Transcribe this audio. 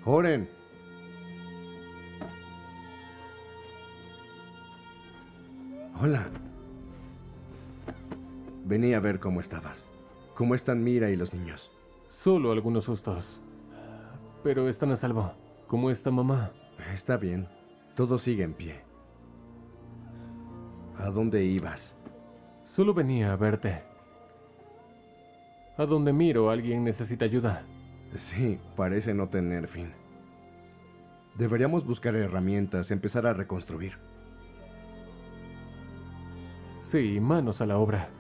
Oren. Hola. Vení a ver cómo estabas. ¿Cómo están Mira y los niños? Solo algunos sustos. Pero están a salvo. ¿Cómo está mamá? Está bien. Todo sigue en pie. ¿A dónde ibas? Solo venía a verte. A donde miro, alguien necesita ayuda. Sí, parece no tener fin. Deberíamos buscar herramientas, empezar a reconstruir. Sí, manos a la obra.